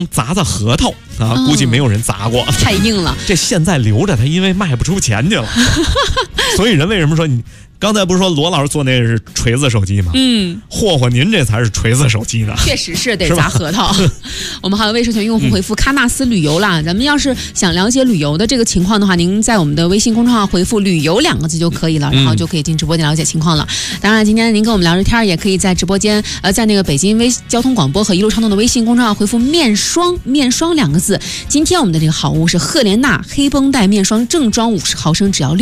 砸核桃啊，估计没有人砸过， 太硬了。 这现在留着它，因为卖不出钱去了。所以人为什么说你刚才不是说罗老师做那是锤子手机吗？霍霍您这才是锤子手机呢。 确实是得砸核桃。我们还有未授权用户回复喀纳斯旅游啦。咱们要是想了解旅游的这个情况的话，您在我们的微信公众号回复旅游2个字就可以了，然后就可以进直播间了解情况了。当然今天您跟我们聊着天，也可以在直播间在那个北京交通广播和一路畅通的微信公众号回复面霜2个字。今天我们的这个好物是赫莲娜黑绷带面霜正装50毫升，只要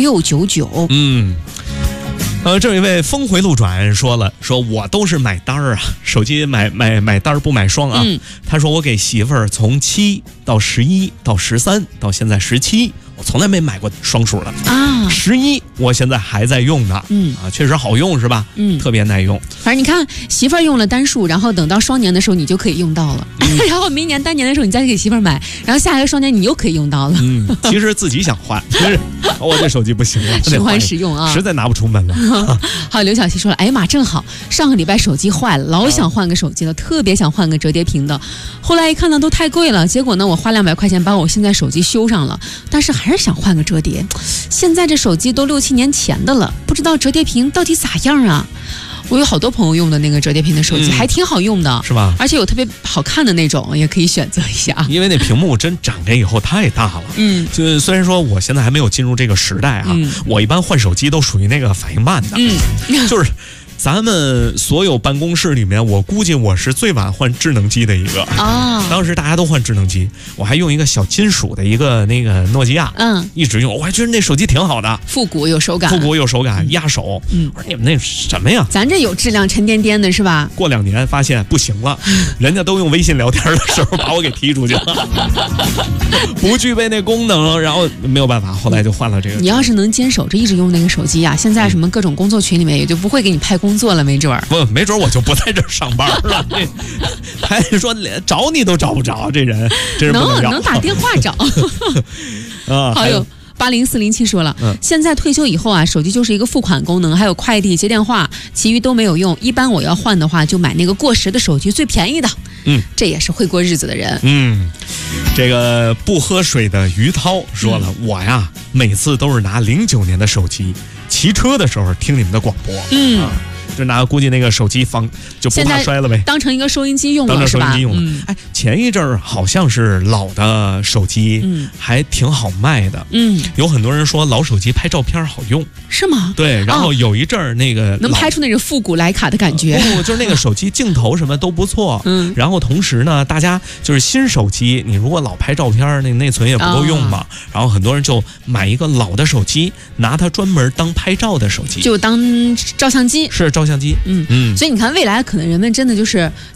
699。 这有一位峰回路转说我都是买单啊，手机买单不买霜啊。他说我给媳妇儿从7到11到13到现在17，我从来没买过双数的啊。11我现在还在用呢，确实好用是吧？特别耐用。 反正你看媳妇儿用了单数，然后等到双年的时候你就可以用到了，然后明年单年的时候你再给媳妇儿买，然后下一个双年你又可以用到了。 其实自己想换，我这手机不行了， 循环使用啊， 实在拿不出门了。 好，刘小希说了，哎呀妈，正好上个礼拜手机坏了，老想换个手机了，特别想换个折叠屏的，后来一看呢都太贵了，结果呢我花200块钱把我现在手机修上了，但是还是想换个折叠。现在这手机都6、7年前的了，不知道折叠屏到底咋样啊？我有好多朋友用的那个折叠屏的手机，还挺好用的， 是吧？ 而且有特别好看的那种，也可以选择一下。因为那屏幕真长这以后太大了，就虽然说我现在还没有进入这个时代啊，我一般换手机都属于那个反应慢的，就是。咱们所有办公室里面，我估计我是最晚换智能机的一个啊。当时大家都换智能机，我还用一个小金属的一个那个诺基亚，一直用，我还觉得那手机挺好的， 复古有手感， 压手。我说你们那什么呀？ 咱这有质量，沉甸甸的是吧？ 过2年发现不行了，人家都用微信聊天的时候把我给踢出去了，不具备那功能，然后没有办法，后来就换了这个。 你要是能坚守着一直用那个手机啊，现在什么各种工作群里面也就不会给你派工作了，没准儿。 不，没准我就不在这儿上班了。还说连找你都找不着，这人真是不能要。 能打电话找。好友80407说了，现在退休以后啊，手机就是一个付款功能，还有快递、接电话，其余都没有用。一般我要换的话，就买那个过时的手机，最便宜的。这也是会过日子的人。 这个不喝水的于涛说了，我呀每次都是拿09年的手机，骑车的时候听你们的广播。就拿估计那个手机放就不怕摔了呗， 当成一个收音机用了是吧？ 当成收音机用了。哎，前一阵儿好像是老的手机，还挺好卖的。有很多人说老手机拍照片好用， 是吗？ 对，然后有一阵儿那个能拍出那种复古徕卡的感觉。 不，就是那个手机镜头什么都不错。然后同时呢，大家就是新手机，你如果老拍照片，那内存也不够用嘛。然后很多人就买一个老的手机，拿它专门当拍照的手机， 就当照相机。 是照相机。 所以你看未来可能人们真的就是